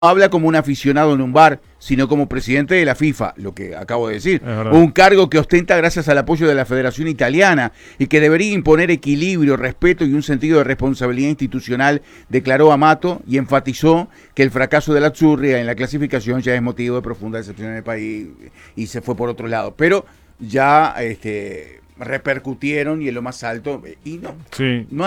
habla como un aficionado en un bar, sino como presidente de la FIFA, lo que acabo de decir. verdad. Un cargo que ostenta gracias al apoyo de la Federación Italiana y que debería imponer equilibrio, respeto y un sentido de responsabilidad institucional, declaró Amato y enfatizó que el fracaso de la Azzurri en la clasificación ya es motivo de profunda decepción en el país y se fue por otro lado. Pero ya repercutieron y en lo más alto, y no, Sí. no